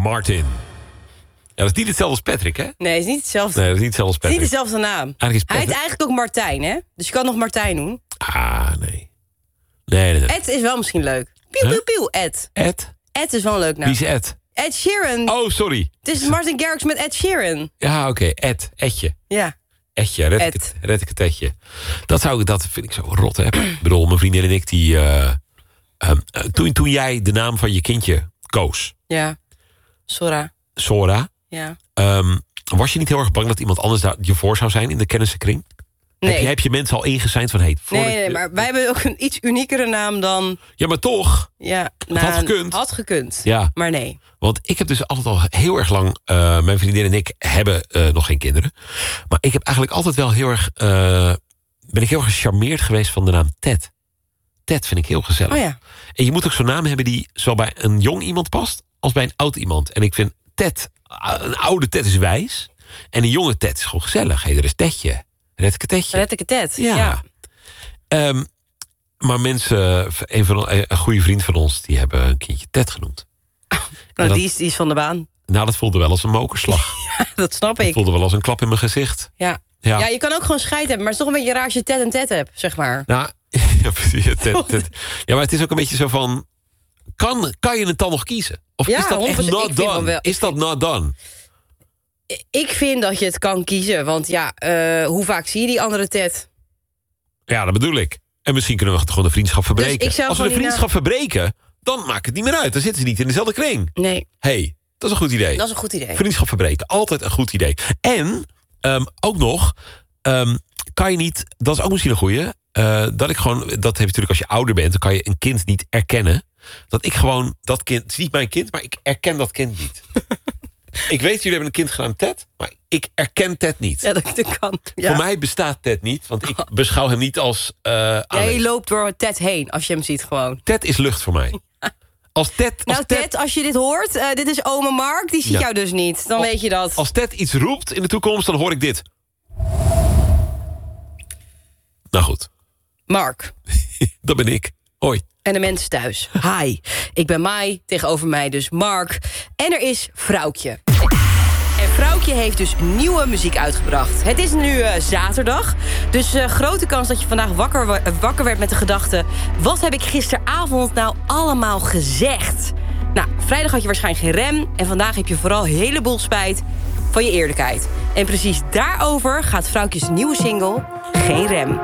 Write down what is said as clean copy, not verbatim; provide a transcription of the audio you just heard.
Martin. Ja, dat is niet hetzelfde als Patrick, hè? Nee, het is niet hetzelfde. Nee, dat is niet hetzelfde als Het is Patrick. niet dezelfde naam. Eigenlijk is Hij heet Patrick... eigenlijk ook Martijn, hè? Dus je kan nog Martijn doen. Ah, nee. Nee. Ed is wel misschien leuk. Pieuw, pieuw, pieuw, Ed. Ed? Ed is wel een leuk naam. Wie is Ed? Ed Sheeran. Oh, sorry. Het is Martin Garrix met Ed Sheeran. Ja, oké. Edje. Ja. Edje, red ik het Edje. Dat vind ik zo rot, hè. Ik bedoel, mijn vriendin en ik, die... toen jij de naam van je kindje koos... Ja. Sora... Ja. Was je niet heel erg bang dat iemand anders daar je voor zou zijn in de kennissenkring? Nee. Heb je mensen al ingezijnd van... Nee, maar wij hebben ook een iets uniekere naam dan... Ja, maar toch. Ja, het had gekund. Had gekund, ja. Maar nee. Want ik heb dus altijd al heel erg lang... mijn vriendin en ik hebben nog geen kinderen. Maar ik heb eigenlijk altijd wel heel erg... ben ik heel erg gecharmeerd geweest van de naam Ted. Ted vind ik heel gezellig. Oh ja. En je moet ook zo'n naam hebben die zowel bij een jong iemand past... als bij een oud iemand. En ik vind Ted... Een oude Ted is wijs. En een jonge Ted is gewoon gezellig. Hey, er is Tedje. Ted. Ja. Maar mensen... Een goede vriend van ons... die hebben een kindje Ted genoemd. Nou, die is van de baan. Nou, dat voelde wel als een mokerslag. Ja, dat snap ik. Dat voelde wel als een klap in mijn gezicht. Ja, je kan ook gewoon scheid hebben. Maar het is toch een beetje raar als je Ted en Ted hebt, zeg maar. Nou, Ted. Ja, maar het is ook een beetje zo van... Kan je het dan nog kiezen? Of ja, is dat echt not done? Wel. Is dat not done? Ik vind dat je het kan kiezen. Want ja, hoe vaak zie je die andere Ted? Ja, dat bedoel ik. En misschien kunnen we gewoon de vriendschap verbreken. Dus als we de vriendschap verbreken, dan maakt het niet meer uit. Dan zitten ze niet in dezelfde kring. Nee. Hey, dat is een goed idee. Dat is een goed idee. Vriendschap verbreken, altijd een goed idee. En, ook nog, kan je niet... Dat is ook misschien een goeie. Dat ik gewoon... Dat heb je natuurlijk als je ouder bent. Dan kan je een kind niet erkennen. Dat ik gewoon... Dat kind... Het is niet mijn kind, maar ik erken dat kind niet. Ik weet, jullie hebben een kind genaamd Ted. Maar ik erken Ted niet. Ja, dat kan. Ja. Voor mij bestaat Ted niet. Want ik beschouw hem niet als... Jij loopt door Ted heen als je hem ziet gewoon. Ted is lucht voor mij. Als Ted, als je dit hoort... dit is oma Mark, die ziet jou dus niet. Dan weet je dat. Als Ted iets roept in de toekomst, dan hoor ik dit. Nou goed. Mark. Dat ben ik. Hoi. En de mensen thuis. Hi, ik ben Mai, tegenover mij dus Mark. En er is Vrouwtje. En Vrouwtje heeft dus nieuwe muziek uitgebracht. Het is nu zaterdag, dus grote kans dat je vandaag wakker werd met de gedachte... wat heb ik gisteravond nou allemaal gezegd? Nou, vrijdag had je waarschijnlijk geen rem... en vandaag heb je vooral een heleboel spijt van je eerlijkheid. En precies daarover gaat Vrouwtjes nieuwe single Geen Rem.